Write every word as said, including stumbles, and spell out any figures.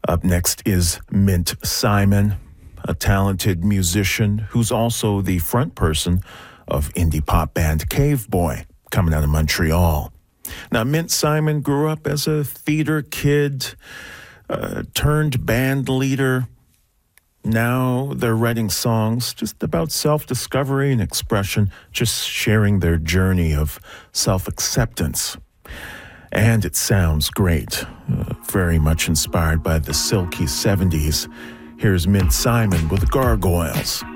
Up next is Mint Simon, a talented musician who's also the front person of indie pop band Cave Boy, coming out of Montreal. Now, Mint Simon grew up as a theater kid, uh, turned band leader. Now they're writing songs just about self-discovery and expression, just sharing their journey of self-acceptance. And it sounds great, uh, very much inspired by the silky seventies. Here's Mint Simon with Gargoyles.